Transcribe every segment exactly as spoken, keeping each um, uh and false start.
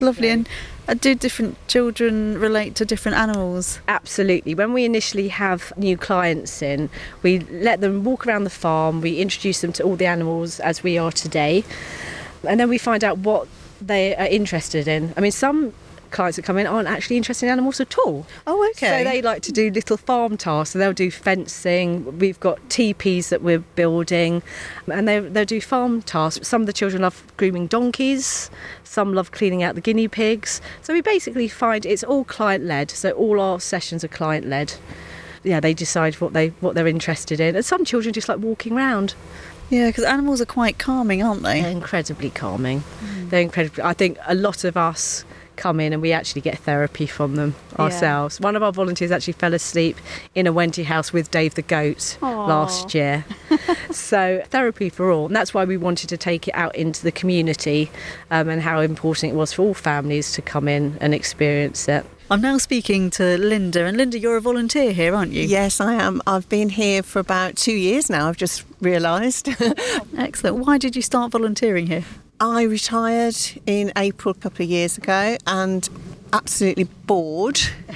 Lovely. And uh, do different children relate to different animals? Absolutely. When we initially have new clients in, we let them walk around the farm, we introduce them to all the animals as we are today, and then we find out what they are interested in. I mean, some clients that come in aren't actually interested in animals at all. Oh, okay. So they like to do little farm tasks. So they'll do fencing. We've got teepees that we're building, and they, they'll do farm tasks. Some of the children love grooming donkeys. Some love cleaning out the guinea pigs. So we basically find it's all client-led. So all our sessions are client-led. Yeah, they decide what, they, what they're interested in. And some children just like walking around. Yeah, because animals are quite calming, aren't they? They're incredibly calming. Mm. They're incredibly... I think a lot of us come in and we actually get therapy from them ourselves. Yeah. One of our volunteers actually fell asleep in a Wendy house with Dave the goat Aww. last year. So therapy for all, and that's why we wanted to take it out into the community, um, and how important it was for all families to come in and experience it. I'm now speaking to Linda, and Linda, you're a volunteer here, aren't you? Yes, I am. I've been here for about two years now, I've just realised. Excellent. Why did you start volunteering here? I retired in April a couple of years ago and absolutely bored.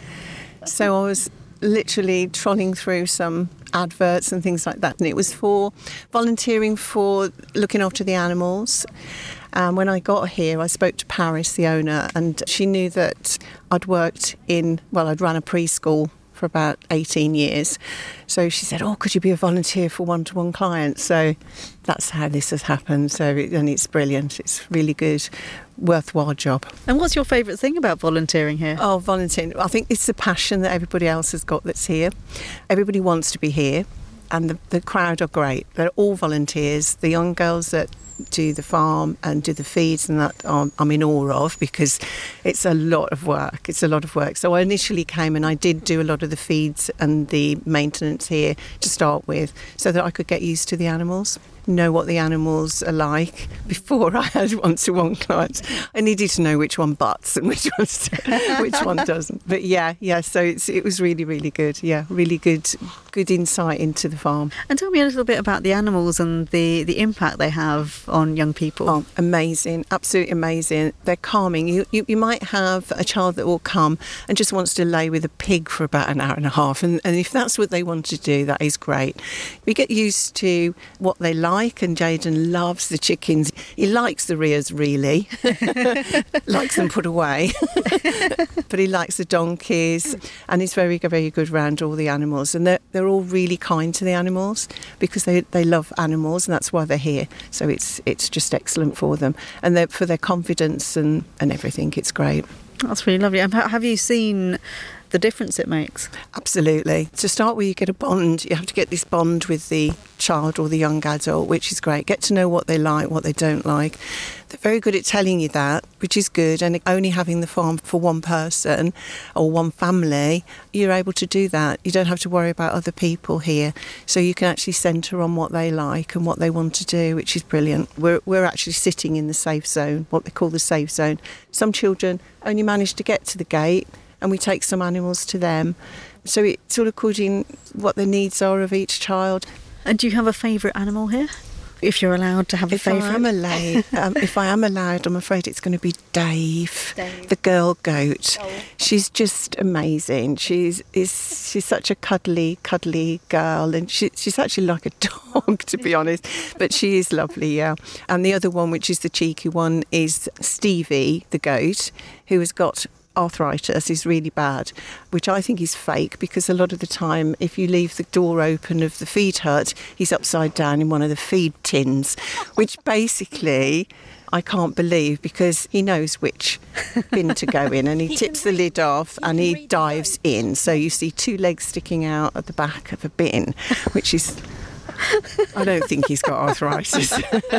So I was literally trolling through some adverts and things like that. And it was for volunteering for looking after the animals. Um, when I got here, I spoke to Paris, the owner, and she knew that I'd worked in, well, I'd run a preschool for about eighteen years. So she said, oh, could you be a volunteer for one-to-one clients? So that's how this has happened. So it, and it's brilliant. It's really good, worthwhile job. And what's your favourite thing about volunteering here? Oh, volunteering. I think it's the passion that everybody else has got that's here. Everybody wants to be here, and the, the crowd are great. They're all volunteers. The young girls that do the farm and do the feeds and that um, I'm in awe of, because it's a lot of work. It's a lot of work. So I initially came and I did do a lot of the feeds and the maintenance here to start with, so that I could get used to the animals, know what the animals are like before I had one-to-one clients. I needed to know which one butts and which one which one doesn't. But yeah, yeah. So it's, it was really, really good. Yeah, really good, good insight into the farm. And tell me a little bit about the animals and the the impact they have on young people. Oh, amazing! Absolutely amazing. They're calming. You, you you might have a child that will come and just wants to lay with a pig for about an hour and a half, and and if that's what they want to do, that is great. We get used to what they like. And Jayden loves the chickens. He likes the rears, really. Likes them put away. But he likes the donkeys, and he's very, very good around all the animals. And they're, they're all really kind to the animals, because they, they love animals, and that's why they're here. So it's it's just excellent for them. And for their confidence and, and everything, it's great. That's really lovely. And have you seen the difference it makes? Absolutely. To start with, you get a bond. You have to get this bond with the child or the young adult, which is great. Get to know what they like, what they don't like. They're very good at telling you that, which is good. And only having the farm for one person or one family, you're able to do that. You don't have to worry about other people here. So you can actually centre on what they like and what they want to do, which is brilliant. We're, we're actually sitting in the safe zone, what they call the safe zone. Some children only manage to get to the gate, and we take some animals to them. So it's sort of according what the needs are of each child. And do you have a favourite animal here? If you're allowed to have a if favourite? I am allowed, um, if I am allowed, I'm afraid it's going to be Dave, Dave. the girl goat. Oh. She's just amazing. She's is she's such a cuddly, cuddly girl, and she, she's actually like a dog, to be honest. But she is lovely, yeah. And the other one, which is the cheeky one, is Stevie, the goat, who has got arthritis, is really bad, which I think is fake, because a lot of the time if you leave the door open of the feed hut, he's upside down in one of the feed tins, which basically I can't believe, because he knows which bin to go in, and he tips the lid off and he dives in. So you see two legs sticking out at the back of a bin, which is, I don't think he's got arthritis.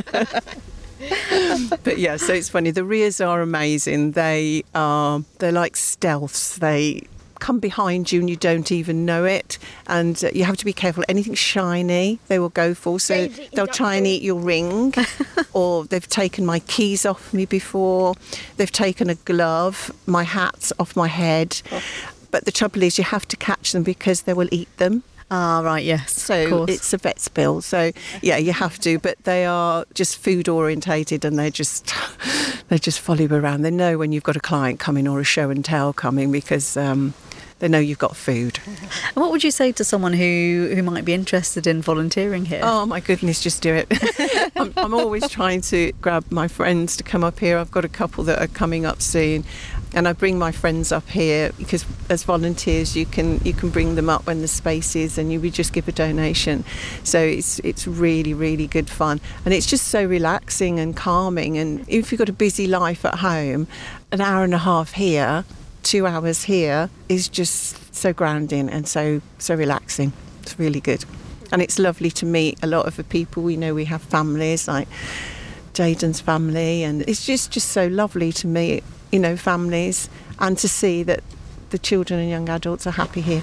But yeah, so it's funny. The rears are amazing. They are, they're like stealths. They come behind you and you don't even know it. And uh, you have to be careful. Anything shiny, they will go for. So they'll try and eat your ring. Or they've taken my keys off me before. They've taken a glove, my hat's off my head. But the trouble is, you have to catch them, because they will eat them. Ah, right, yes. of So course. it's a vet's bill. So yeah, you have to. But they are just food orientated, and they just they just follow you around. They know when you've got a client coming or a show and tell coming, because um, they know you've got food. And what would you say to someone who, who might be interested in volunteering here? Oh my goodness, just do it. I'm, I'm always trying to grab my friends to come up here. I've got a couple that are coming up soon, and I bring my friends up here because as volunteers you can you can bring them up when the space is, and you would just give a donation. So it's it's really really good fun, and it's just so relaxing and calming. And if you've got a busy life at home, an hour and a half here, two hours here is just so grounding and so so relaxing. It's really good. And it's lovely to meet a lot of the people. We know we have families like Jaden's family, and it's just, just so lovely to meet, you know, families, and to see that the children and young adults are happy here.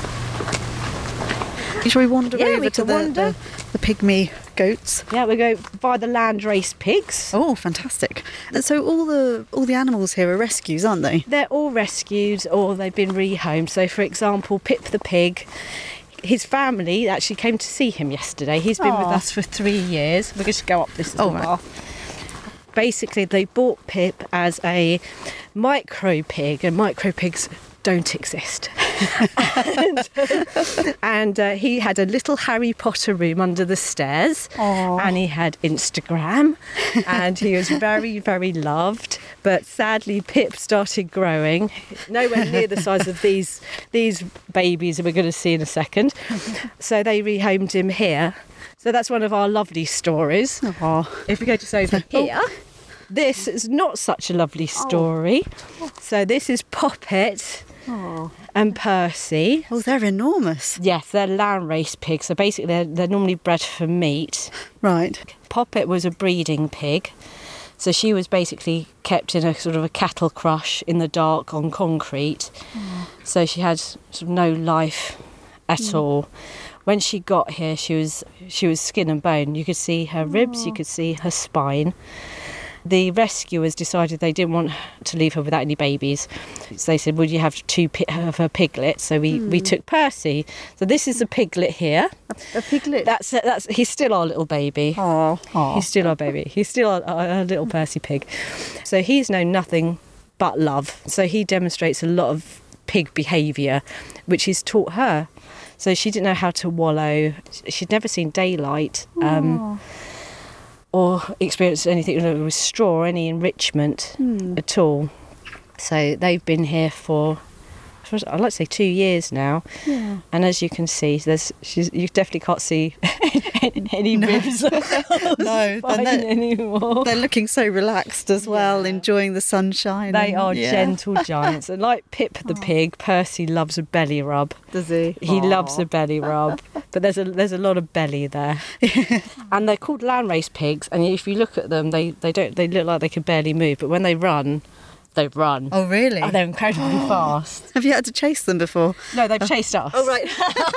Shall we wander Yeah, over we to can the, wander. the, the pygmy goats? Yeah, we go by the landrace pigs. Oh, fantastic. And so all the all the animals here are rescues, aren't they? They're all rescued or they've been rehomed. So, for example, Pip the pig, his family actually came to see him yesterday. He's been with Aw. us for three years. We're going to go up this little Oh, right. path. Basically, they bought Pip as a micro pig, and micro pigs don't exist. and and uh, he had a little Harry Potter room under the stairs, Aw. and he had Instagram, and he was very, very loved. But sadly, Pip started growing, nowhere near the size of these these babies that we're going to see in a second. So they rehomed him here. So that's one of our lovely stories. Oh, If we go just over here, this is not such a lovely story. So this is Poppet and Percy. oh, they're enormous. Yes, they're landrace pigs. So basically, they're, they're normally bred for meat. Right. Poppet was a breeding pig. So she was basically kept in a sort of a cattle crush in the dark on concrete. So she had sort of no life at all. When she got here, she was she was skin and bone. You could see her ribs, you could see her spine. The rescuers decided they didn't want to leave her without any babies. So they said, would you have two pi- of her piglets? So we, we took Percy. So this is a piglet here. A piglet. That's that's he's still our little baby. Oh, He's still our baby. He's still our, our, our little Percy pig. So he's known nothing but love. So he demonstrates a lot of pig behaviour, which he's taught her. So she didn't know how to wallow. She'd never seen daylight um, or experienced anything with straw or any enrichment at all. So they've been here for, for, I'd like to say two years now. Yeah. And as you can see, there's she's, you definitely can't see any ribs or No, spine they're- anymore. They're looking so relaxed as well, Yeah. enjoying the sunshine. They and- are yeah. gentle giants. And like Pip the pig, Percy loves a belly rub. Does he? He loves a belly rub, but there's a there's a lot of belly there. And they're called landrace pigs. And if you look at them, they, they don't they look like they can barely move. But when they run, they run. Oh, really? Oh, they're incredibly fast. Have you had to chase them before? No, they've chased us. Oh, right.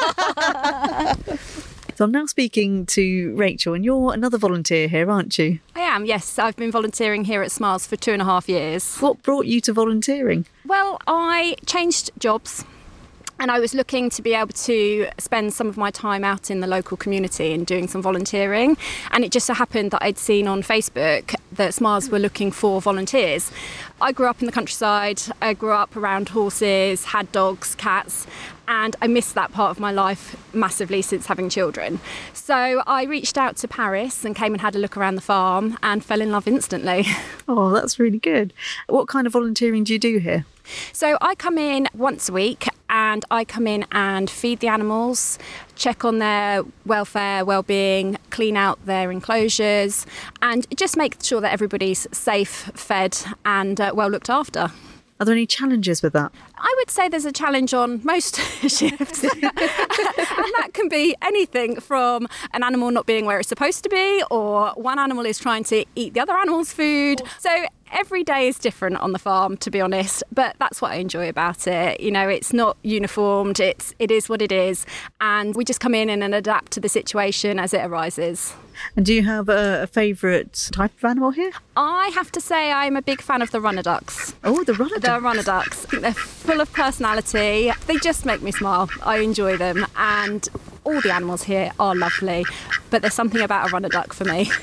So I'm now speaking to Rachel, and you're another volunteer here, aren't you? I am, yes. I've been volunteering here at Smiles for two and a half years. What brought you to volunteering? Well, I changed jobs and I was looking to be able to spend some of my time out in the local community and doing some volunteering. And it just so happened that I'd seen on Facebook that Smiles were looking for volunteers. I grew up in the countryside. I grew up around horses, had dogs, cats, and I missed that part of my life massively since having children. So I reached out to Paris and came and had a look around the farm and fell in love instantly. Oh, that's really good. What kind of volunteering do you do here? So I come in once a week and I come in and feed the animals, check on their welfare, well-being, clean out their enclosures, and just make sure that everybody's safe, fed and uh, well looked after. Are there any challenges with that? I would say there's a challenge on most shifts. And that can be anything from an animal not being where it's supposed to be, or one animal is trying to eat the other animal's food. So every day is different on the farm, to be honest, but that's what I enjoy about it. You know, it's not uniformed, it's, it is what it is, and we just come in and adapt to the situation as it arises. And do you have a, a favourite type of animal here? I have to say I'm a big fan of the runner ducks. Oh, the runner The duck. runner ducks. I think they're full of personality. They just make me smile. I enjoy them. And all the animals here are lovely, but there's something about a runner duck for me.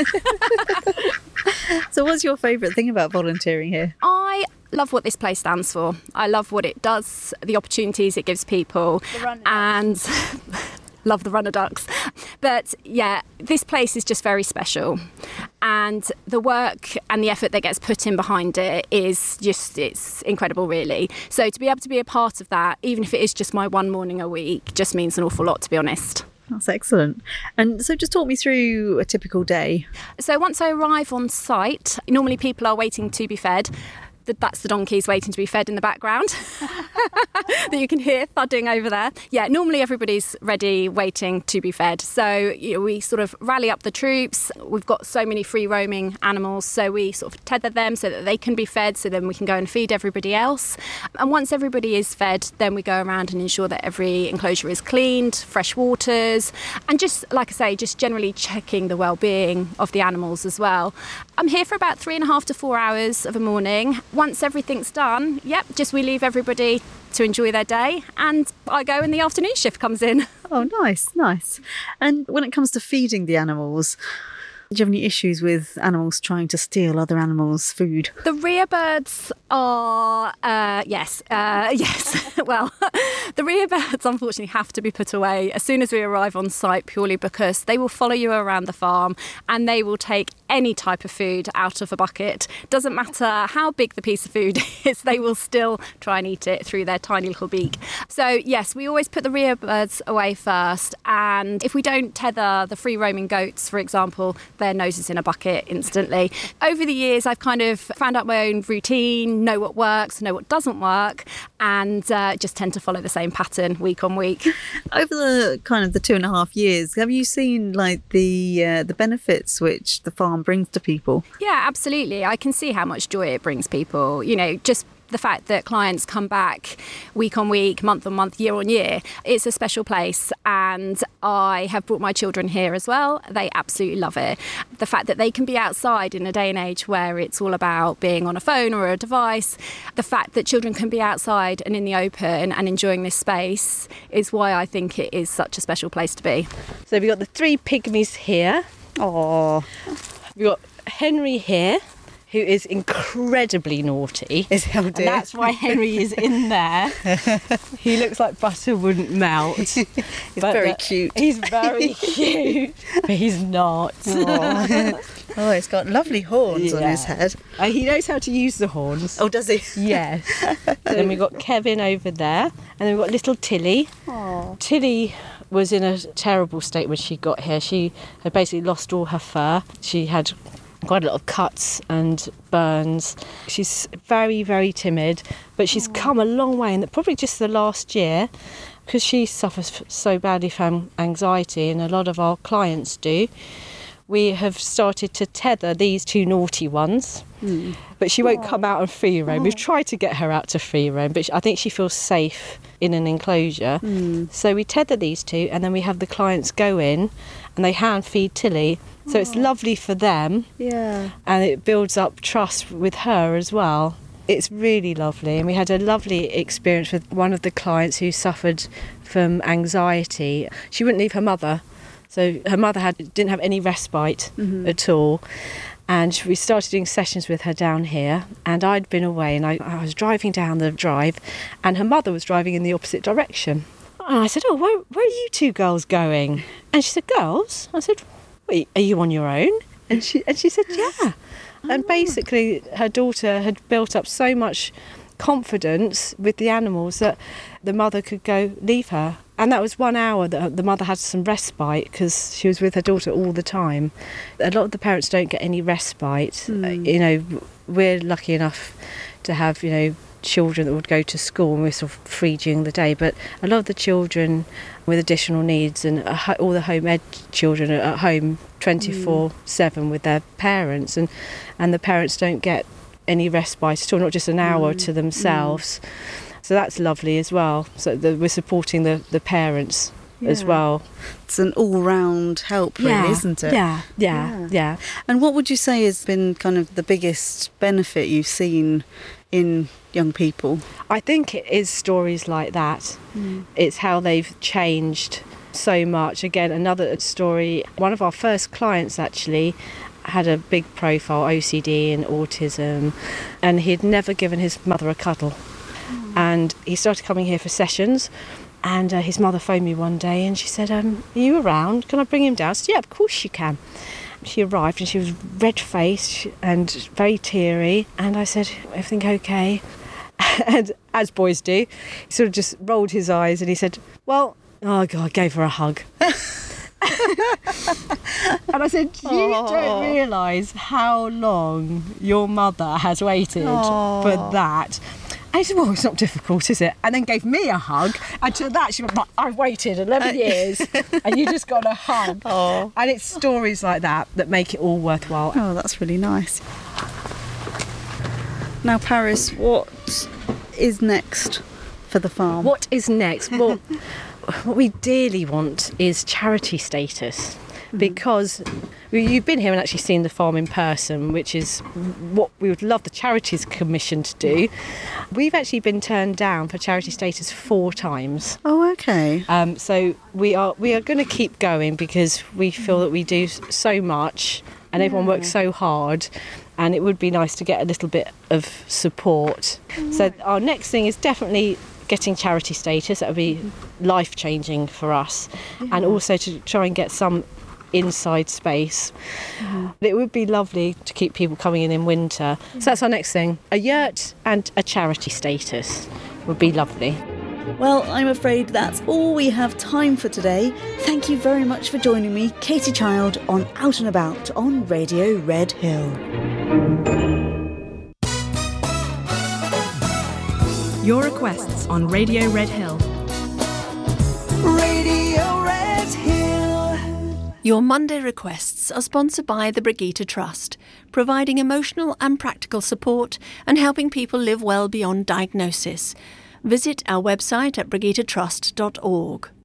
So what's your favourite thing about volunteering here? I love what this place stands for. I love what it does, the opportunities it gives people, and love the runner ducks. But yeah, this place is just very special, and the work and the effort that gets put in behind it is just, it's incredible, really. So to be able to be a part of that, even if it is just my one morning a week, just means an awful lot, to be honest. That's excellent. And so just talk me through a typical day. So once I arrive on site, normally people are waiting to be fed. That's the donkeys waiting to be fed in the background that you can hear thudding over there. Yeah, normally everybody's ready, waiting to be fed. So you know, we sort of rally up the troops. We've got so many free roaming animals, so we sort of tether them so that they can be fed, so then we can go and feed everybody else. And once everybody is fed, then we go around and ensure that every enclosure is cleaned, fresh waters, and just, like I say, just generally checking the well-being of the animals as well. I'm here for about three and a half to four hours of a morning. Once everything's done, yep, just we leave everybody to enjoy their day, and I go and the afternoon shift comes in. Oh, nice, nice. And when it comes to feeding the animals, do you have any issues with animals trying to steal other animals' food? The rear birds are, uh, yes, uh, yes. Well, the rear birds unfortunately have to be put away as soon as we arrive on site, purely because they will follow you around the farm and they will take any type of food out of a bucket. Doesn't matter how big the piece of food is, they will still try and eat it through their tiny little beak. So yes, we always put the rear birds away first, and if we don't tether the free roaming goats, for example, their noses in a bucket instantly. Over the years, I've kind of found out my own routine, know what works, know what doesn't work, and uh, just tend to follow the same pattern week on week. Over the kind of the two and a half years, have you seen like the uh, the benefits which the farm brings to people? Yeah, absolutely. I can see how much joy it brings people. You know, just the fact that clients come back week on week, month on month, year on year, it's a special place, and I have brought my children here as well. They absolutely love it. The fact that they can be outside in a day and age where it's all about being on a phone or a device, the fact that children can be outside and in the open and enjoying this space is why I think it is such a special place to be. So we've got the three pygmies here. Oh, We've got Henry here, who is incredibly naughty. is how And that's why Henry is in there. He looks like butter wouldn't melt. He's very cute. He's very cute, but he's not. Oh, oh, he's got lovely horns on his Yeah. head. Uh, he knows how to use the horns. Oh, does he? Yes. Then we've got Kevin over there, and then we've got little Tilly. Oh. Tilly was in a terrible state when she got here. She had basically lost all her fur. She had quite a lot of cuts and burns. She's very, very timid, but she's come a long way, and probably just the last year, because she suffers so badly from anxiety, and a lot of our clients do, we have started to tether these two naughty ones. Mm. But she won't come out and free roam. We've tried to get her out to free roam, but I think she feels safe in an enclosure. Mm. So we tether these two, and then we have the clients go in and they hand feed Tilly. So it's lovely for them. Yeah. And it builds up trust with her as well. It's really lovely. And we had a lovely experience with one of the clients who suffered from anxiety. She wouldn't leave her mother. So her mother had didn't have any respite mm-hmm. at all. And we started doing sessions with her down here, and I'd been away, and I, I was driving down the drive, and her mother was driving in the opposite direction. And I said, oh, where, where are you two girls going? And she said, girls? I said, wait, are you on your own? And she and she said, yeah. And basically her daughter had built up so much confidence with the animals that the mother could go leave her. And that was one hour that the mother had some respite, because she was with her daughter all the time. A lot of the parents don't get any respite. Mm. Uh, you know, we're lucky enough to have, you know, children that would go to school, and we're sort of free during the day. But a lot of the children with additional needs, and uh, all the home ed children are at home twenty-four seven mm. with their parents, and, and the parents don't get any respite at all, not just an hour mm. to themselves. Mm. So that's lovely as well. So the, we're supporting the, the parents yeah. as well. It's an all-round help, really, yeah. isn't it? Yeah, yeah, yeah, yeah. And what would you say has been kind of the biggest benefit you've seen in young people? I think it is stories like that. Mm. It's how they've changed so much. Again, another story. One of our first clients actually had a big profile, O C D and autism, and he'd never given his mother a cuddle. Mm. And he started coming here for sessions, and uh, his mother phoned me one day and she said, um, are you around? Can I bring him down? I said, yeah, of course you can. She arrived and she was red-faced and very teary, and I said, everything okay? And as boys do, he sort of just rolled his eyes and he said, well, oh God, I gave her a hug. And I said, you Aww. Don't realise how long your mother has waited Aww. For that. And he said, well, it's not difficult, is it? And then gave me a hug. And to that, she went, I've waited eleven years and you just got a hug. Aww. And it's stories like that that make it all worthwhile. Oh, that's really nice. Now, Paris, what is next for the farm? What is next? Well, what we dearly want is charity status, mm-hmm. because you've been here and actually seen the farm in person, which is what we would love the Charities Commission to do. We've actually been turned down for charity status four times. Oh, okay. Um, so we are we are going to keep going because we feel that we do so much and everyone yeah. works so hard. And it would be nice to get a little bit of support. Yeah. So our next thing is definitely getting charity status. That would be life-changing for us. Yeah. And also to try and get some inside space. Mm-hmm. It would be lovely to keep people coming in in winter. Mm-hmm. So that's our next thing. A yurt and a charity status would be lovely. Well, I'm afraid that's all we have time for today. Thank you very much for joining me, Katie Child, on Out and About on Radio Red Hill. Your requests on Radio Red Hill. Radio Red Hill. Your Monday requests are sponsored by the Brigitte Trust, providing emotional and practical support and helping people live well beyond diagnosis. Visit our website at brigitte trust dot org.